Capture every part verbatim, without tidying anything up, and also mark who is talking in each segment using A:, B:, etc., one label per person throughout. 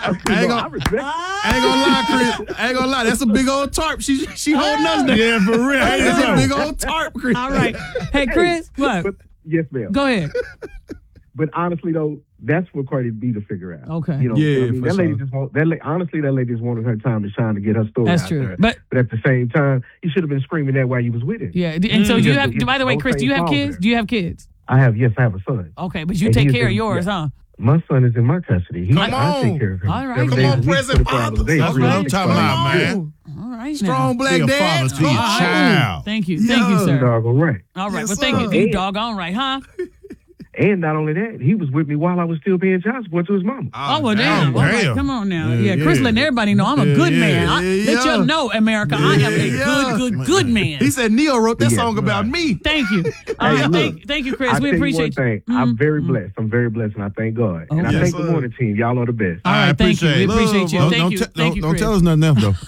A: I ain't gonna,
B: I respect.
A: I ain't gonna lie, Chris. I ain't gonna lie. That's a big old tarp. She she holding us down.
C: Yeah, for real.
A: That's a big old tarp, Chris.
D: All right. Hey, Chris, what?
B: But, yes, ma'am.
D: Go ahead.
B: But honestly, though, that's for Cardi B to figure out.
D: Okay.
B: You know,
A: Yeah,
B: I mean,
A: for
B: that lady
A: sure.
B: just want, that la- honestly, that lady just wanted her time to shine to get her story
D: That's
B: out
D: true.
B: there.
D: But-
B: but at the same time, you should have been screaming that while you was with him.
D: Yeah. And so, do you
B: Mm.
D: have? By the way,
B: Don't
D: Chris, do you
B: say
D: have
B: father.
D: kids? Do you have kids?
B: I have, yes, I have a son.
D: Okay, but you
B: And
D: take
B: he is
D: care of
B: in-
D: yours,
B: yeah.
D: huh?
B: My son is in my custody. He,
A: Come
B: I
A: on.
B: take care of him.
D: All right.
B: Seven
D: Come
B: days
A: on,
B: a week,
A: present
B: twenty-four hours a
A: fathers.
B: day,
C: That's
B: three
C: what I'm
B: hundred
C: talking about,
B: sixty-five
C: man.
D: All right.
A: Strong
D: now.
A: black
C: Be a
A: dad.
C: father to your
D: All right.
C: child.
D: Thank you. Thank you,
A: Yeah.
D: sir.
B: Dog, all right.
D: All right.
A: Yes,
D: Well, thank
A: sir.
D: you, big dog. All right, huh?
B: And not only that, he was with me while I was still paying child support to his mama.
D: Oh, well, damn.
C: damn.
D: All right,
C: Damn.
D: come on now.
C: Yeah,
D: Yeah, Chris
C: yeah.
D: letting everybody know I'm a
C: Yeah,
D: good
C: yeah,
D: man. I,
A: yeah,
D: let
A: yeah.
D: you know, America, I am a
A: Yeah.
D: good, good, good man.
A: He said Neo wrote that
B: Yeah,
A: song about
C: right.
A: me.
D: Thank you. All
B: Hey,
D: right,
B: look,
D: thank, thank you, Chris.
B: I
D: We
B: tell
D: appreciate
B: you one
D: you.
B: thing. I'm
D: Mhm.
B: very blessed. I'm very blessed, and I thank God. And I
D: Okay.
B: thank
A: Yes,
B: the
A: sir.
B: morning team. Y'all are the best.
D: All
C: I
D: right, thank you.
C: appreciate
D: We
C: it.
D: appreciate you.
C: Don't,
D: Thank
C: don't,
D: you.
C: te-
D: Thank
C: don't,
D: you,
C: don't
D: Chris.
C: tell us nothing else, though.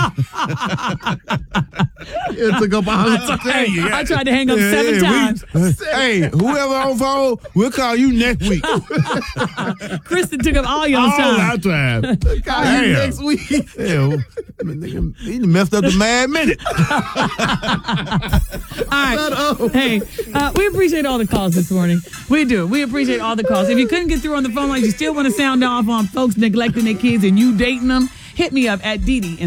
A: It took up all the time.
D: Hey,
C: you
D: I
C: got-
D: tried to hang up
C: Yeah,
D: seven
C: yeah,
D: times.
C: we- hey, whoever on phone, we'll call you next week.
D: Kristen took up all your
C: All
D: time.
C: our time.
A: Call you
C: Damn.
A: next week.
C: Yeah, well, nigga, he done messed up the mad minute.
D: All right. Hey, uh, we appreciate all the calls this morning. We do. We appreciate all the calls. If you couldn't get through on the phone lines, you still want to sound off on folks neglecting their kids and you dating them, hit me up at Dee Dee.